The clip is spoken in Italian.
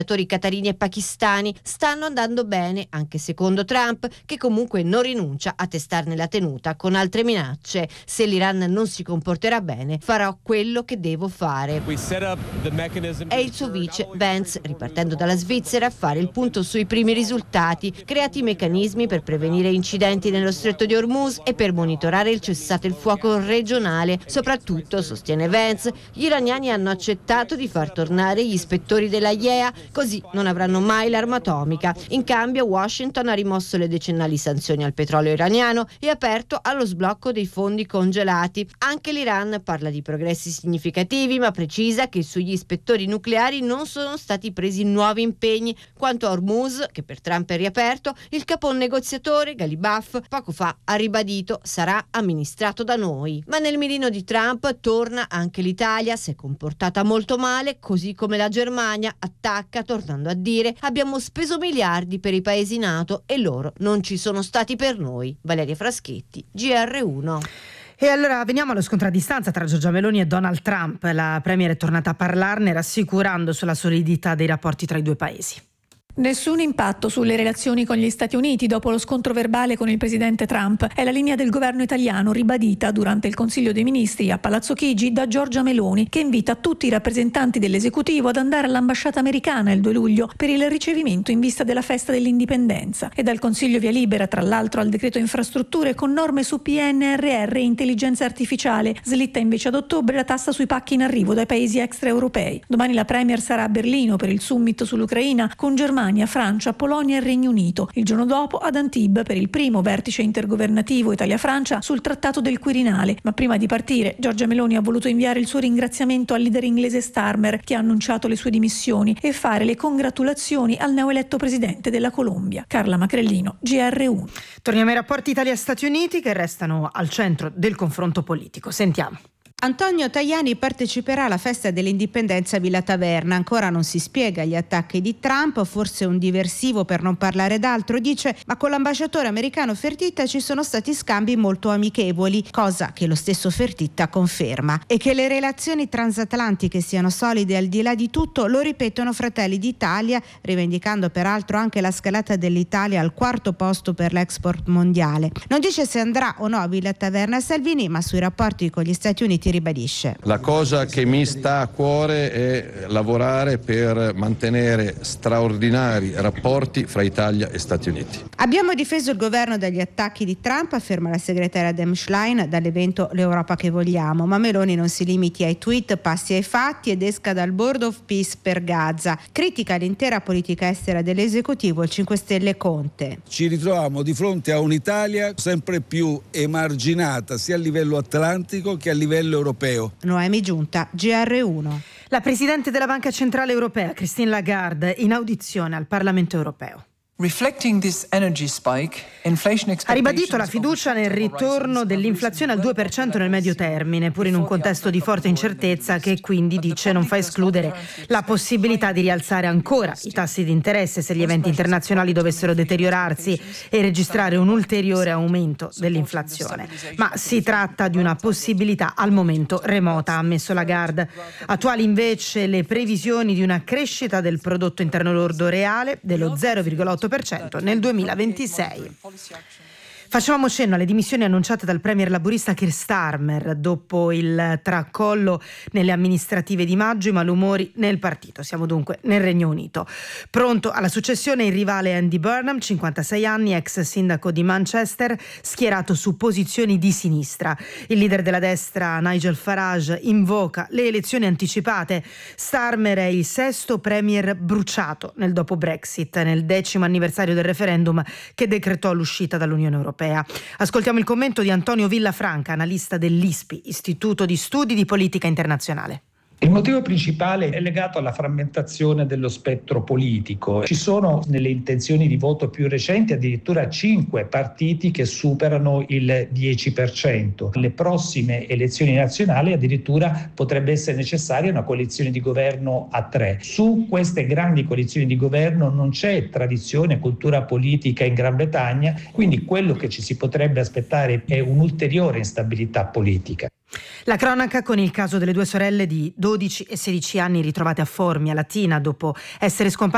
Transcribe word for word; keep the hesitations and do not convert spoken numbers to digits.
catarini e pakistani stanno andando bene, anche secondo Trump, che comunque non rinuncia a testarne la tenuta con altre minacce. Se l'Iran non si comporterà bene, farò quello che devo fare. È il suo vice, Vance, ripartendo dalla Svizzera, a fare il punto sui primi risultati, creati meccanismi per prevenire incidenti nello stretto di Hormuz e per monitorare il cessate il fuoco regionale. Soprattutto, sostiene Vance, gli iraniani hanno accettato di far tornare gli ispettori della I E A, così non avranno mai l'arma atomica. In cambio Washington ha rimosso le decennali sanzioni al petrolio iraniano e aperto allo sblocco dei fondi congelati. Anche l'Iran parla di progressi significativi, ma precisa che sugli ispettori nucleari non sono stati presi nuovi impegni. Quanto a Hormuz, che per Trump è riaperto, il capo negoziatore Ghalibaf poco fa ha ribadito sarà amministrato da noi. Ma nel mirino di Trump torna anche l'Italia, si è comportata molto male, così come la Germania, attacca tornando a dire abbiamo speso miliardi per i paesi NATO e loro non ci sono stati per noi. Valeria Fraschetti, G R uno. E allora veniamo allo scontro a distanza tra Giorgia Meloni e Donald Trump. La premier è tornata a parlarne rassicurando sulla solidità dei rapporti tra i due paesi. Nessun impatto sulle relazioni con gli Stati Uniti dopo lo scontro verbale con il presidente Trump. È la linea del governo italiano ribadita durante il Consiglio dei Ministri a Palazzo Chigi da Giorgia Meloni, che invita tutti i rappresentanti dell'esecutivo ad andare all'ambasciata americana il due luglio per il ricevimento in vista della festa dell'indipendenza. E dal Consiglio via libera, tra l'altro, al decreto infrastrutture con norme su P N R R e intelligenza artificiale. Slitta invece ad ottobre la tassa sui pacchi in arrivo dai paesi extraeuropei. Domani la premier sarà a Berlino per il summit sull'Ucraina con Germania, Francia, Polonia e Regno Unito. Il giorno dopo ad Antibes per il primo vertice intergovernativo Italia-Francia sul trattato del Quirinale. Ma prima di partire, Giorgia Meloni ha voluto inviare il suo ringraziamento al leader inglese Starmer, che ha annunciato le sue dimissioni, e fare le congratulazioni al neoeletto presidente della Colombia. Carla Macrellino, G R uno. Torniamo ai rapporti Italia-Stati Uniti, che restano al centro del confronto politico. Sentiamo. Antonio Tajani parteciperà alla festa dell'indipendenza a Villa Taverna. Ancora non si spiega gli attacchi di Trump, forse un diversivo per non parlare d'altro, dice, ma con l'ambasciatore americano Fertitta ci sono stati scambi molto amichevoli, cosa che lo stesso Fertitta conferma. E che le relazioni transatlantiche siano solide al di là di tutto lo ripetono Fratelli d'Italia, rivendicando peraltro anche la scalata dell'Italia al quarto posto per l'export mondiale. Non dice se andrà o no a Villa Taverna Salvini, ma sui rapporti con gli Stati Uniti ribadisce. La cosa che mi sta a cuore è lavorare per mantenere straordinari rapporti fra Italia e Stati Uniti. Abbiamo difeso il governo dagli attacchi di Trump, afferma la segretaria Dem Schlein dall'evento L'Europa che vogliamo, ma Meloni non si limiti ai tweet, passi ai fatti ed esca dal Board of Peace per Gaza. Critica l'intera politica estera dell'esecutivo il cinque Stelle Conte. Ci ritroviamo di fronte a un'Italia sempre più emarginata sia a livello atlantico che a livello europeo. Noemi Giunta, G R uno. La Presidente della Banca Centrale Europea, Christine Lagarde, in audizione al Parlamento Europeo. Ha ribadito la fiducia nel ritorno dell'inflazione al due per cento nel medio termine, pur in un contesto di forte incertezza che quindi, dice, non fa escludere la possibilità di rialzare ancora i tassi di interesse se gli eventi internazionali dovessero deteriorarsi e registrare un ulteriore aumento dell'inflazione. Ma si tratta di una possibilità al momento remota, ha ammesso Lagarde. Attuali invece le previsioni di una crescita del prodotto interno lordo reale dello zero virgola otto per cento nel duemilaventisei. Facevamo cenno alle dimissioni annunciate dal premier laburista Keir Starmer dopo il tracollo nelle amministrative di maggio, i malumori nel partito. Siamo dunque nel Regno Unito. Pronto alla successione il rivale Andy Burnham, cinquantasei anni, ex sindaco di Manchester, schierato su posizioni di sinistra. Il leader della destra Nigel Farage invoca le elezioni anticipate. Starmer è il sesto premier bruciato nel dopo Brexit, nel decimo anniversario del referendum che decretò l'uscita dall'Unione Europea. Ascoltiamo il commento di Antonio Villafranca, analista dell'I S P I, Istituto di Studi di Politica Internazionale. Il motivo principale è legato alla frammentazione dello spettro politico. Ci sono nelle intenzioni di voto più recenti addirittura cinque partiti che superano il dieci per cento. Le prossime elezioni nazionali addirittura potrebbe essere necessaria una coalizione di governo a tre. Su queste grandi coalizioni di governo non c'è tradizione, cultura politica in Gran Bretagna, quindi quello che ci si potrebbe aspettare è un'ulteriore instabilità politica. La cronaca con il caso delle due sorelle di dodici e sedici anni ritrovate a Formia, Latina, dopo essere scomparse